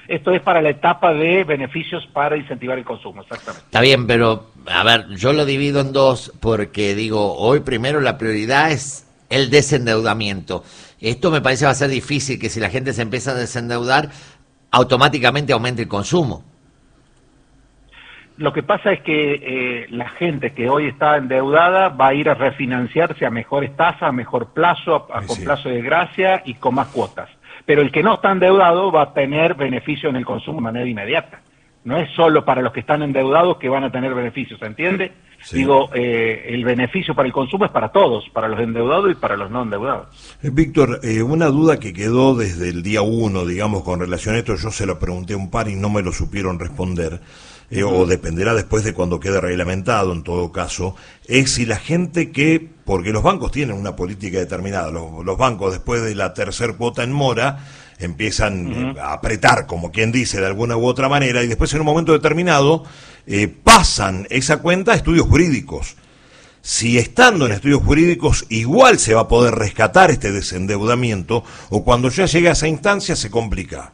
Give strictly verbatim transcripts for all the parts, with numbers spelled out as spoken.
Esto es para la etapa de beneficios para incentivar el consumo, exactamente. Está bien, pero, a ver, yo lo divido en dos porque digo, hoy primero la prioridad es el desendeudamiento. Esto me parece va a ser difícil, que si la gente se empieza a desendeudar, automáticamente aumente el consumo. Lo que pasa es que eh, la gente que hoy está endeudada va a ir a refinanciarse a mejores tasas, a mejor plazo, a, a, con sí. plazo de gracia y con más cuotas. Pero el que no está endeudado va a tener beneficio en el consumo de manera inmediata. No es solo para los que están endeudados que van a tener beneficios, ¿se entiende? Sí. Digo, eh, el beneficio para el consumo es para todos, para los endeudados y para los no endeudados. Eh, Víctor, eh, una duda que quedó desde el día uno, digamos, con relación a esto, yo se lo pregunté a un par y no me lo supieron responder. Eh, uh-huh. O dependerá después de cuando quede reglamentado, en todo caso, es si la gente que, porque los bancos tienen una política determinada, los, los bancos después de la tercer cuota en mora, empiezan uh-huh. eh, a apretar, como quien dice, de alguna u otra manera, y después en un momento determinado eh, pasan esa cuenta a estudios jurídicos. Si estando en estudios jurídicos igual se va a poder rescatar este desendeudamiento, o cuando ya llega a esa instancia se complica.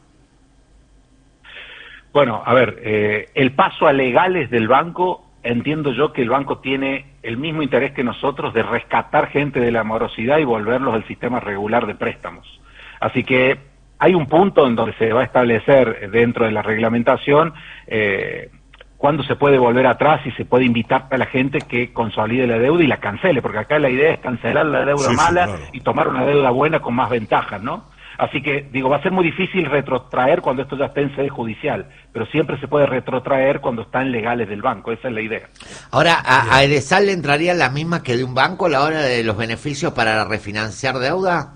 Bueno, a ver, eh, el paso a legales del banco, entiendo yo que el banco tiene el mismo interés que nosotros de rescatar gente de la morosidad y volverlos al sistema regular de préstamos. Así que hay un punto en donde se va a establecer dentro de la reglamentación eh, cuándo se puede volver atrás y se puede invitar a la gente que consolide la deuda y la cancele, porque acá la idea es cancelar la deuda sí, mala sí, claro. y tomar una deuda buena con más ventajas, ¿no? Así que, digo, va a ser muy difícil retrotraer cuando esto ya esté en sede judicial, pero siempre se puede retrotraer cuando están legales del banco, esa es la idea. Ahora, ¿a, a Edesal le entrarían las mismas que de un banco a la hora de los beneficios para refinanciar deuda?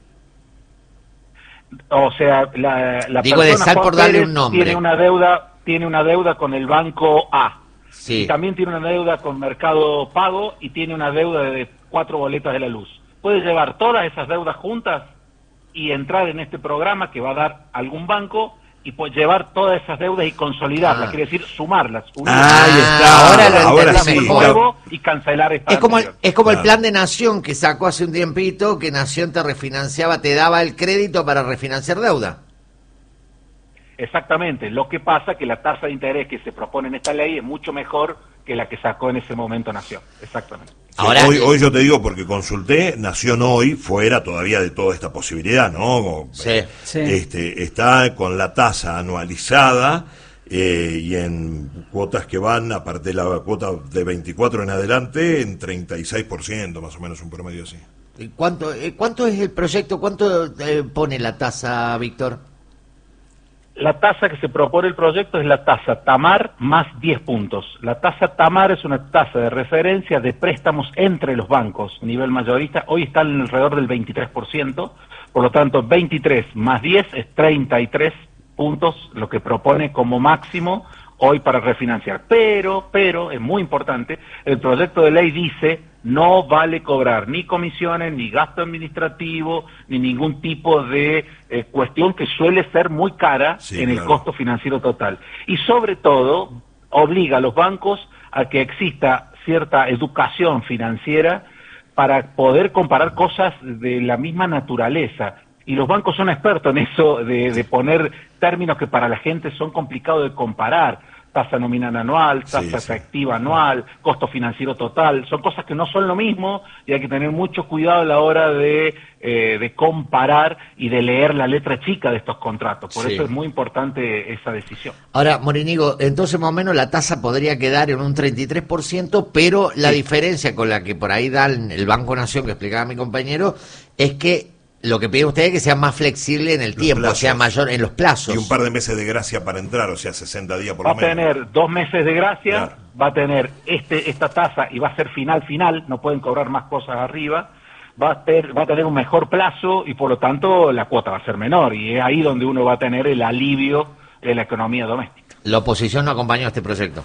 O sea, la, la Digo, persona Edesal Juan por darle Pérez un nombre. tiene una deuda, tiene una deuda con el banco A. Sí. Y también tiene una deuda con Mercado Pago y tiene una deuda de cuatro boletas de la luz. Puede llevar todas esas deudas juntas y entrar en este programa que va a dar algún banco y pues llevar todas esas deudas y consolidarlas, ah. quiere decir sumarlas. Ah, ahí está. Ahora lo ahora sí, mejor y cancelar esta Es como el, es como claro. el plan de Nación que sacó hace un tiempito, que Nación te refinanciaba, te daba el crédito para refinanciar deuda. Exactamente, lo que pasa que la tasa de interés que se propone en esta ley es mucho mejor que la que sacó en ese momento Nación, exactamente. Ahora, hoy, hoy yo te digo, porque consulté, Nación hoy fuera todavía de toda esta posibilidad, ¿no? Sí, sí. Este, está con la tasa anualizada eh, y en cuotas que van, aparte de la cuota de veinticuatro en adelante, en treinta y seis por ciento, más o menos un promedio así. ¿Cuánto, eh, cuánto es el proyecto? ¿Cuánto eh, pone la tasa, Víctor? La tasa que se propone el proyecto es la tasa Tamar más diez puntos. La tasa Tamar es una tasa de referencia de préstamos entre los bancos, nivel mayorista. Hoy están alrededor del veintitrés por ciento, por lo tanto veintitrés más diez es treinta y tres puntos, lo que propone como máximo hoy para refinanciar. Pero, pero, es muy importante, el proyecto de ley dice no vale cobrar ni comisiones, ni gasto administrativo, ni ningún tipo de eh, cuestión que suele ser muy cara sí, en claro. el costo financiero total. Y sobre todo, obliga a los bancos a que exista cierta educación financiera para poder comparar cosas de la misma naturaleza. Y los bancos son expertos en eso, de, de poner términos que para la gente son complicados de comparar. Tasa nominal anual, tasa sí, efectiva sí. anual, costo financiero total, son cosas que no son lo mismo y hay que tener mucho cuidado a la hora de, eh, de comparar y de leer la letra chica de estos contratos. Por sí. eso es muy importante esa decisión. Ahora, Morinigo, entonces más o menos la tasa podría quedar en un treinta y tres por ciento, pero la sí. diferencia con la que por ahí da el Banco Nación, que explicaba mi compañero, es que lo que piden ustedes es que sea más flexible en el los tiempo, plazos. sea mayor en los plazos. Y un par de meses de gracia para entrar, o sea, sesenta días por lo menos. Va a tener dos meses de gracia, claro. va a tener este esta tasa y va a ser final, final, no pueden cobrar más cosas arriba, va a, ter, va a tener un mejor plazo y por lo tanto la cuota va a ser menor. Y es ahí donde uno va a tener el alivio de la economía doméstica. La oposición no acompañó este proyecto.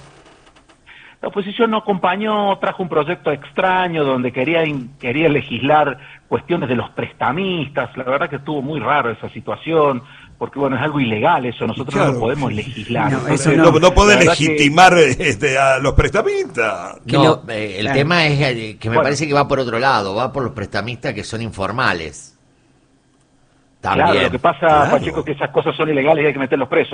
La oposición no acompañó, trajo un proyecto extraño donde quería quería legislar cuestiones de los prestamistas. La verdad que estuvo muy raro esa situación, porque bueno, es algo ilegal eso, nosotros claro. no lo podemos legislar. No, eso no, no, no puede legitimar que... este, a los prestamistas. No, lo, eh, el claro. tema es que me bueno. parece que va por otro lado, va por los prestamistas que son informales. También. Claro, lo que pasa, claro. Pacheco, es que esas cosas son ilegales y hay que meterlos presos.